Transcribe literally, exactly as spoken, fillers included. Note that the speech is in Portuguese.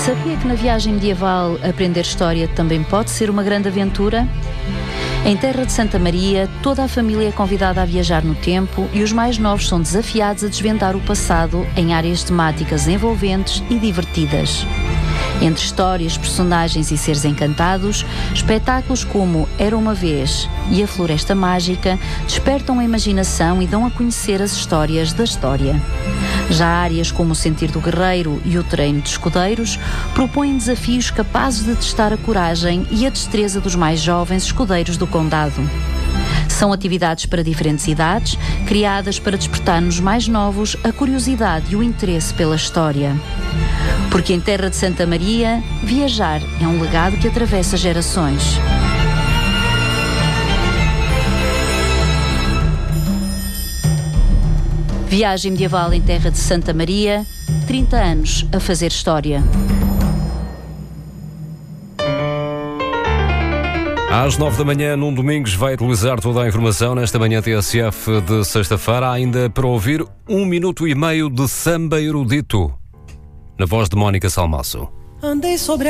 Sabia que na viagem medieval aprender história também pode ser uma grande aventura? Em Terra de Santa Maria, toda a família é convidada a viajar no tempo e os mais novos são desafiados a desvendar o passado em áreas temáticas envolventes e divertidas. Entre histórias, personagens e seres encantados, espetáculos como Era uma Vez e A Floresta Mágica despertam a imaginação e dão a conhecer as histórias da história. Já áreas como o Sentir do Guerreiro e o Treino de Escudeiros propõem desafios capazes de testar a coragem e a destreza dos mais jovens escudeiros do Condado. São atividades para diferentes idades, criadas para despertar nos mais novos a curiosidade e o interesse pela história. Porque em Terra de Santa Maria, viajar é um legado que atravessa gerações. Viagem medieval em Terra de Santa Maria, trinta anos a fazer história. Às nove da manhã, num domingo, vai atualizar toda a informação nesta manhã T S F de sexta-feira. Há ainda para ouvir um minuto e meio de samba erudito, na voz de Mónica Salmaço. Andei sobre